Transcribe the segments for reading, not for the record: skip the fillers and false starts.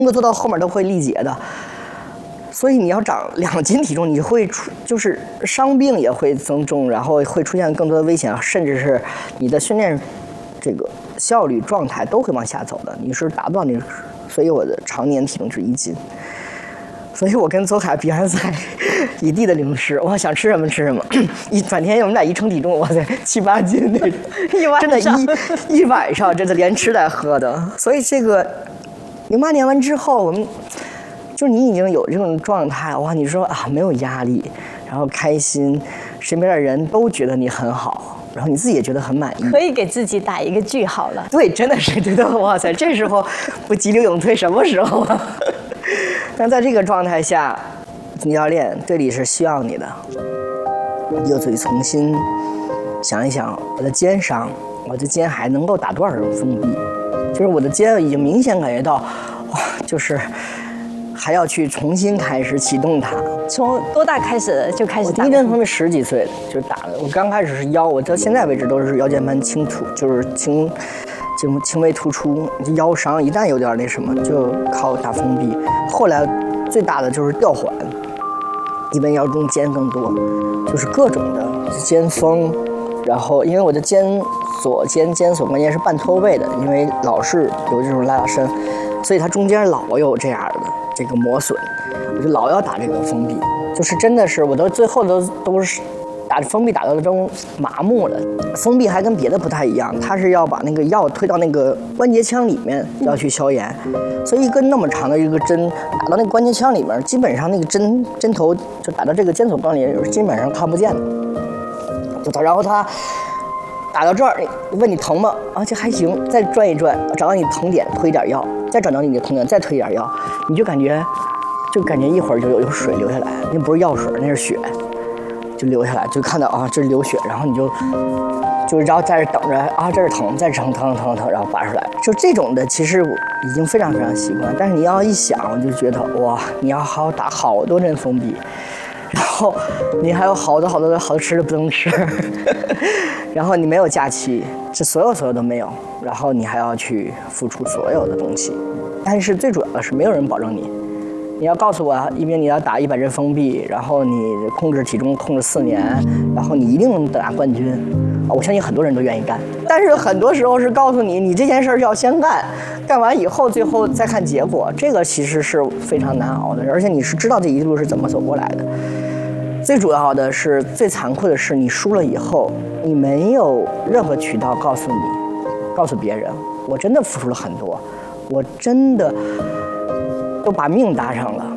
工作做到后面都会力竭的。所以你要长2斤体重，你会就是伤病也会增重，然后会出现更多的危险，甚至是你的训练这个效率状态都会往下走的，你是达不到那个。所以我的常年体重是1斤。所以我跟邹凯比完赛，一地的零食，我想吃什么吃什么。转天我们俩一称体重，哇塞，7、8斤那种，真的一晚上，真的连吃带喝的。所以这个08年完之后，我们就是你已经有这种状态，哇，你说啊没有压力，然后开心，身边的人都觉得你很好。然后你自己也觉得很满意， 可以给自己打一个句号了。 对，真的是觉得哇塞，这时候不急流勇退什么时候啊？但在这个状态下，总教练队里是需要你的，你就自己重新想一想，我的肩伤，我的肩还能够打多少种封闭？就是我的肩已经明显感觉到，哇，就是还要去重新开始启动它。 从多大开始就开始打？ 我第一针封闭10几岁就打了。我刚开始是腰，我到现在为止都是腰间盘轻突，就是轻微突出，腰伤一旦有点那什么，就靠打封闭。后来最大的就是吊环，一般腰中肩更多，就是各种的肩封。然后因为我的左肩锁关节是半脱位的，因为老是有这种拉伸，所以它中间老有这样的这个磨损。我就老要打这个封闭，就是真的是我到最后都是打封闭打到都麻木了。封闭还跟别的不太一样，它是要把那个药推到那个关节腔里面，要去消炎。所以一根那么长的一个针打到那个关节腔里面，基本上那个针头就打到这个肩锁关节，基本上看不见的。然后它打到这儿，问你疼吗？啊，这还行。再转一转，找到你疼点，推一点药，再找到你的疼点，再推一点药，你就感觉一会儿就有水流下来，那不是药水，那是血，就流下来，就看到啊，这是流血，然后你就然后在这等着啊，这是疼，再疼，然后拔出来，就这种的，其实已经非常非常习惯。但是你要一想，就觉得哇，你要好好打好多针封闭，然后你还有好多好吃的不能吃，然后你没有假期，这所有都没有，然后你还要去付出所有的东西，但是最主要的是没有人保证你。你要告诉我，因为你要打100针封闭，然后你控制体重控制4年，然后你一定能打冠军，我相信很多人都愿意干。但是很多时候是告诉你，你这件事要先干，干完以后最后再看结果，这个其实是非常难熬的，而且你是知道这一路是怎么走过来的。最主要的是，最残酷的是，你输了以后，你没有任何渠道告诉别人，我真的付出了很多，我真的都把命搭上了。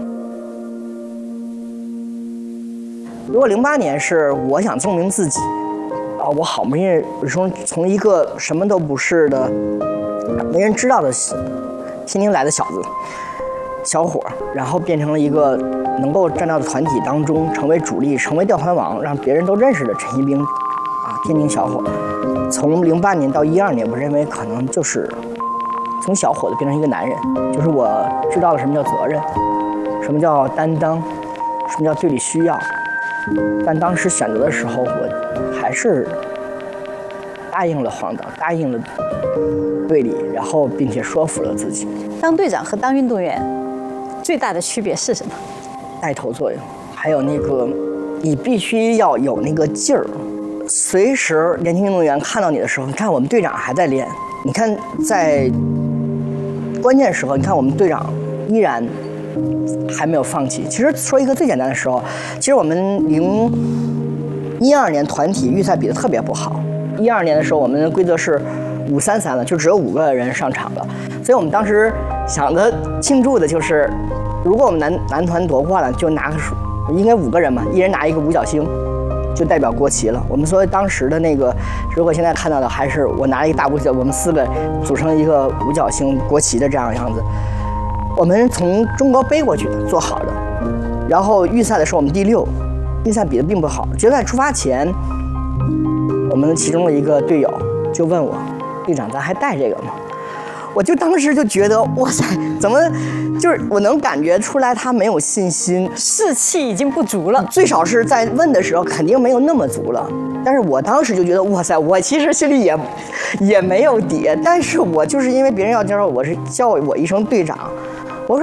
如果08年是我想证明自己，啊，我好不容易从一个什么都不是的、没人知道的天津来的小伙，然后变成了一个能够站到团体当中，成为主力，成为吊环王，让别人都认识的陈一冰，啊，天津小伙。从08年到12年，我认为可能就是从小伙子变成一个男人，就是我知道了什么叫责任，什么叫担当，什么叫队里需要。但当时选择的时候，我还是答应了黄导，答应了队里，然后并且说服了自己。 当队长和当运动员最大的区别是什么？ 带头作用，还有那个你必须要有那个劲儿。随时年轻运动员看到你的时候，你看我们队长还在练，你看在关键时候，你看我们队长依然还没有放弃。其实说一个最简单的时候，其实我们2012年团体预赛比得特别不好。12年的时候，我们的规则是5-3-3了，就只有5个人上场了。所以我们当时想的庆祝的就是，如果我们男团夺冠了，就拿个应该5个人嘛，一人拿一个五角星，就代表国旗了。我们所以当时的那个，如果现在看到的还是我拿了一个大五角，我们4个组成一个五角星国旗的这样的样子。我们从中国背过去的，做好的。然后预赛的时候我们第6，预赛比的并不好。决赛出发前，我们其中的一个队友就问我：“队长，咱还带这个吗？”我就当时就觉得，哇塞，怎么就是我能感觉出来他没有信心， 士气已经不足了。 最少是在问的时候肯定没有那么足了。但是我当时就觉得，哇塞，我其实心里也没有底，但是我就是因为别人要叫我一声队长，